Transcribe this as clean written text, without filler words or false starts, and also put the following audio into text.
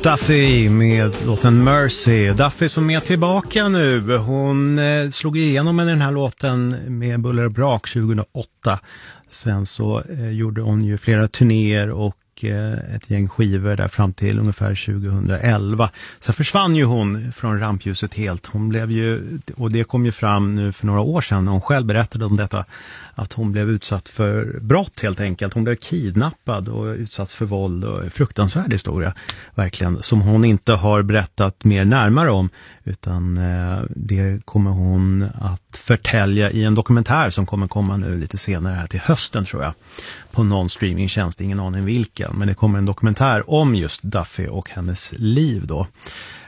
Duffy med låten Mercy. Duffy som är tillbaka nu. Hon slog igenom med den här låten med Buller och Brak 2008. Sen så gjorde hon ju flera turnéer och ett gäng skivor där fram till ungefär 2011. Så försvann ju hon från rampljuset helt. Hon blev ju, och det kom ju fram nu för några år sedan när hon själv berättade om detta, att hon blev utsatt för brott helt enkelt. Hon blev kidnappad och utsatt för våld och fruktansvärd historia verkligen, som hon inte har berättat mer närmare om, utan det kommer hon att förtälja i en dokumentär som kommer komma nu lite senare här till hösten tror jag, på någon streamingtjänst, ingen aning vilken, men det kommer en dokumentär om just Duffy och hennes liv då.